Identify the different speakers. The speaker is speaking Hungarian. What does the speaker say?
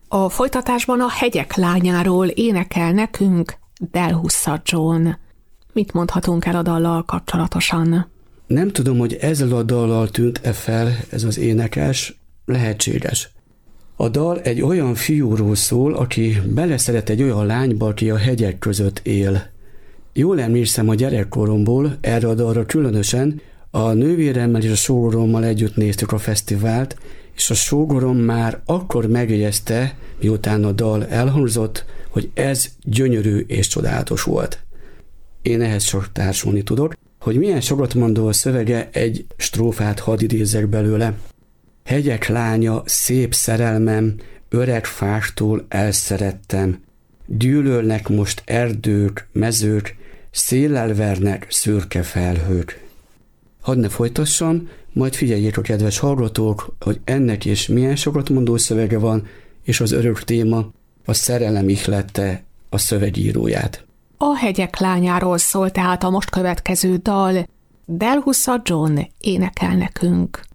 Speaker 1: A folytatásban a Hegyek lányáról énekel nekünk Del Hussa John. Mit mondhatunk el a dallal kapcsolatosan?
Speaker 2: Nem tudom, hogy ezzel a dallal tűnt-e fel ez az énekes, lehetséges. A dal egy olyan fiúról szól, aki beleszeret egy olyan lányba, aki a hegyek között él. Jól emlékszem a gyerekkoromból, erre a dalra különösen, a nővéremmel és a sógorommal együtt néztük a fesztivált, és a sógorom már akkor megjegyezte, miután a dal elhangzott, hogy ez gyönyörű és csodálatos volt. Én ehhez csak társulni tudok, hogy milyen sokat mondó a szövege, egy strófát hadd idézzek belőle. Hegyek lánya, szép szerelmem, öreg fástól elszerettem. Gyűlölnek most erdők, mezők, széllel vernek szürke felhők. Hadd ne folytassam, majd figyeljék a kedves hallgatók, hogy ennek is milyen sokat mondó szövege van, és az örök téma a szerelem ihlette a szövegíróját.
Speaker 1: A Hegyek lányáról szól tehát a most következő dal. Del Hussa John énekel nekünk.